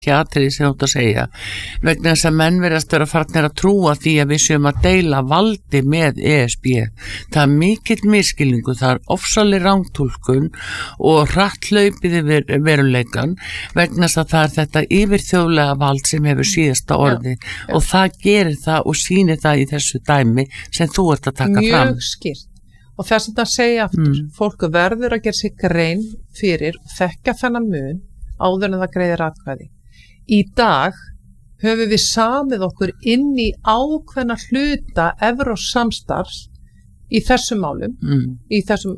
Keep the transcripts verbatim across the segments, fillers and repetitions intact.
teatrið sem þú átt að segja vegna þess að menn verðast vera farnir að trúa því að við séum að deila valdi með E S B. Það er mikill misskilningur, það er ofsaleg rangtúlkun og hratt hlaupið yfir veruleikan vegna þess að það er þetta yfirþjóðlega vald sem hefur síðasta orði já, já. Og það gerir það og sýnir það í þessu dæmi sem þú ert að taka mjög fram. Mjög skýrt. Og þess að það segja aftur, mm. fólk verður að gera sig grein fyrir og þekka þennan mun áður en það greiðir atkvæði. Í dag höfum við samið okkur inn í ákveðna hluta evrópsks samstarfs í þessum málum, mm. í þessum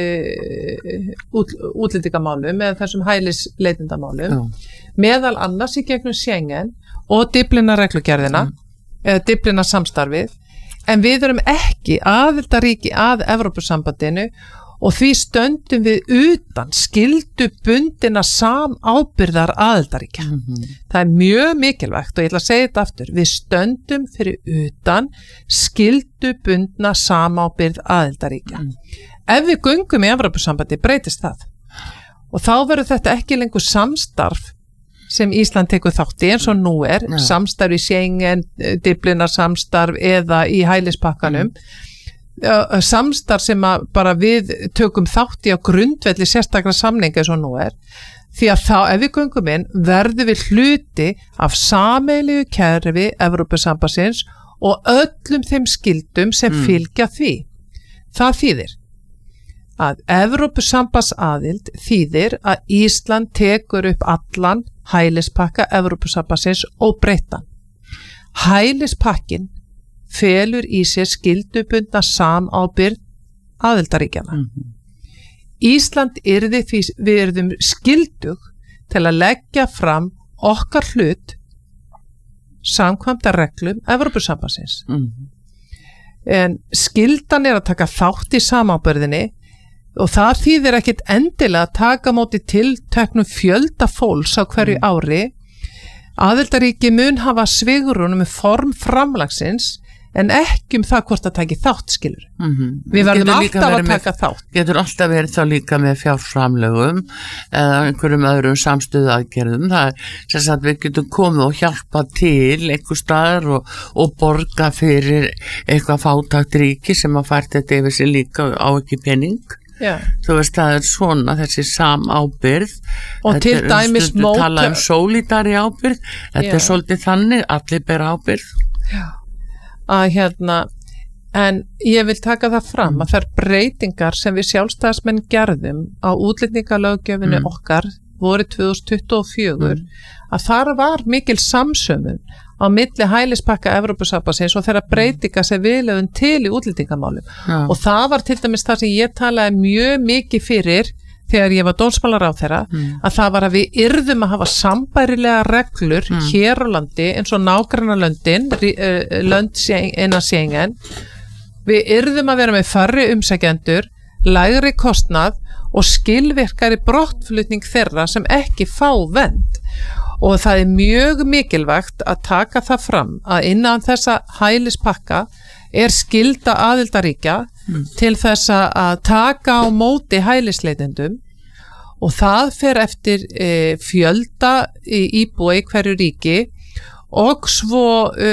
uh, út, útlendingamálum eða þessum hælisleitendamálum, mm. meðal annars í gegnum Schengen og Dyflinnarreglugerðina, mm. eða Dyflinnarsamstarfið, en við erum ekki aðildarríki að Evrópusambandinu og því stöndum við utan skyldubundina samábyrgðar aðildarríkja. Mm-hmm. Það er mjög mikilvægt og ég ætla að segja þetta aftur. Við stöndum fyrir utan skyldubundna samábyrgð aðildarríkja. Mm. Ef við göngum í Evrópusambandi breytist það. Og þá verður þetta ekki lengur samstarf sem Ísland tekur þátt í eins og nú er, ja. Samstarf í Schengen, Dyflinnarsamstarf eða í hælispakkanum. Mm. Samstarf sem að bara við tökum þátt í á grundvelli sérstakra samninga eins og nú er, því að þá ef við göngum inn verðum við hluti af sameiginlegu kerfi Evrópusambandsins og öllum þeim skyldum sem mm. fylgja því. Það þýðir að Evrópusambandsaðild þýðir að Ísland tekur upp allan hælispakka Evrópusambandsins og breyttan. Hælispakkin felur í sér skyldubundna samábyrgð aðildarríkjanna. Mm-hmm. Ísland yrði því við yrðum skyldug til að leggja fram okkar hlut samkvæmt að reglum Evrópusambandsins. Mm-hmm. En skyldan er að taka þátt í samábyrgðinni og það þýðir ekkit endilega að taka móti tilteknum fjölda fólks á hverju mm. ári. Aðildarríki mun hafa svigrúm með form framlagsins en ekki um það hvort að taki þátt skilur. Mm-hmm. Við verðum alltaf að taka með, þátt. Getur alltaf verið þá líka með fjárframlögum eða einhverjum öðrum samstöðu aðgerðum. Það er sem sagt við getum komið og hjálpa til einhver staðar og, og borga fyrir eitthvað fátækt ríki sem að fært þetta yfir sig líka á ekki pening. Já. Þú veist það er svona þessi samábyrgð og til dæmis móta tala um sólidari ábyrgð. Þetta Já. Er svolítið þannig allir bera ábyrgð. Já. Að hérna, en ég vil taka það fram að það er breytingar sem við sjálfstæðismenn gerðum á útlendingalöggjöfinni mm. okkar voru tvö þúsund tuttugu og fjögur mm. að þar var mikil samsömun á milli hælispakka Evrópusambandsins og þeirra breytinga sem við lögum til í útlendingamálum ja. Og það var til dæmis það sem ég talaði mjög mikið fyrir þegar ég var dómsmálaráðherra mm. að það var að við yrðum að hafa sambærilega reglur mm. hér á landi eins og nágrannalöndin lönd innan Schengen. Við yrðum að vera með færri umsækjendur, lægri kostnað og skilvirkari brottflutning þeirra sem ekki fá vernd. Og það er mjög mikilvægt að taka það fram að innan þessa hælispakka er skylda aðildarríkja mm. til þess að taka á móti hælisleitendum og það fer eftir e, fjölda íbúa í hverju ríki og svo e,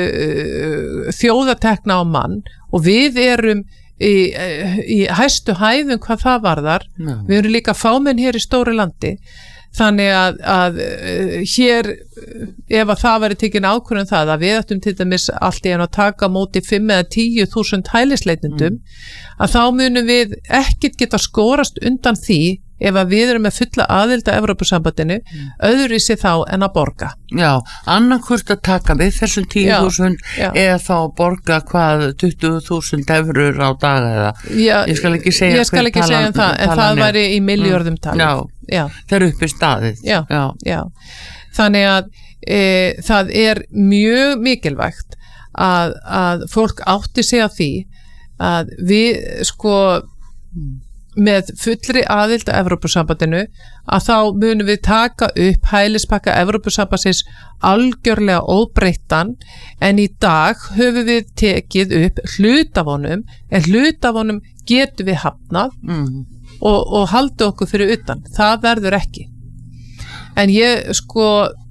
þjóðatekna á mann og við erum í, í hæstu hæðum hvað það varðar. No. Við erum líka fámenn hér í stóru landi. Þannig að, að hér, ef að það væri tekin ákvörðun það að við ættum til dæmis allt í einu að taka móti fimm eða tíu þúsund hælisleitendum, mm. að þá munum við ekkert geta skorast undan því ef að við erum með fulla aðild að Evrópusambandinu, mm. öðru í sig þá en að borga. Já, annarkvort að taka við þessum tíu þúsund eða þá að borga hvað tuttugu þúsund eurur á dag eða. Já, ég skal ekki segja, ég skal ekki talan, segja um það, en það væri í milljörðum talið. Já. Já. Það er uppi staðið. Já, já. já. Þannig að e, það er mjög mikilvægt að, að fólk átti sig að því að við sko með fullri aðild að Evrópusambandinu að þá munum við taka upp hælispakka Evrópusambandsins algjörlega óbreyttan en í dag höfum við tekið upp hlutavonum en hlutavonum getum við hafnað mm. og, og halda okkur fyrir utan. Það verður ekki. En ég sko